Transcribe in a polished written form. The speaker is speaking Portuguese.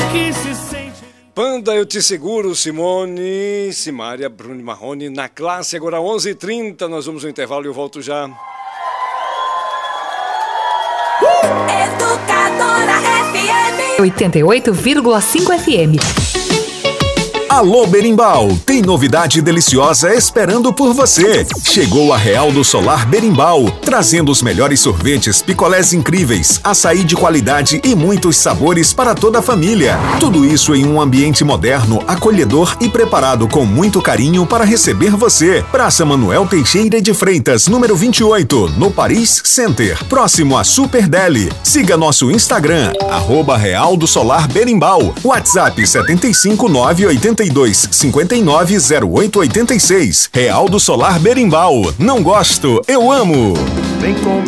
Panda, eu te seguro, Simone, Simária, Bruno Marrone, na classe, agora 11h30, nós vamos no intervalo e eu volto já. Educadora FM 88,5 FM. Alô Berimbau, tem novidade deliciosa esperando por você. Chegou a Real do Solar Berimbau, trazendo os melhores sorvetes, picolés incríveis, açaí de qualidade e muitos sabores para toda a família. Tudo isso em um ambiente moderno, acolhedor e preparado com muito carinho para receber você. Praça Manuel Teixeira de Freitas, número 28, no Paris Center, próximo a Super Deli. Siga nosso Instagram, @Real do Solar Berimbau, WhatsApp 75982590886. Real do Solar Berimbau. Não gosto, eu amo. Vem comigo.